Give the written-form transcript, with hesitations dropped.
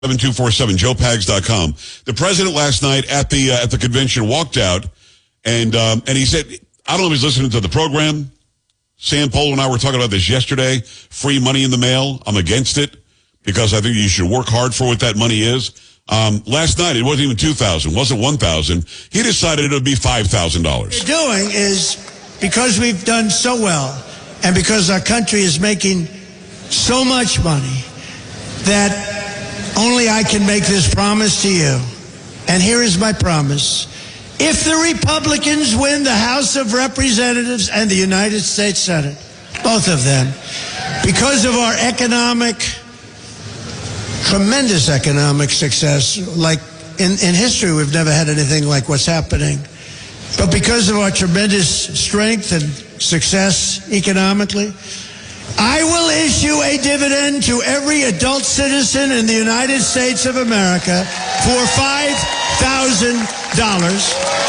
7247, joepags.com. The president last night at the convention walked out and he said, I don't know if he's listening to the program. Sam Polo and I were talking about this yesterday. Free money in the mail. I'm against it because I think you should work hard for what that money is. Last night, it wasn't even $2,000, wasn't $1,000. He decided it would be $5,000. What we're doing is because we've done so well and because our country is making so much money that only I can make this promise to you. And here is my promise. If the Republicans win the House of Representatives and the United States Senate, both of them, because of our tremendous economic success, like in history, we've never had anything like what's happening. But because of our tremendous strength and success economically, I will issue a dividend to every adult citizen in the United States of America for $5,000.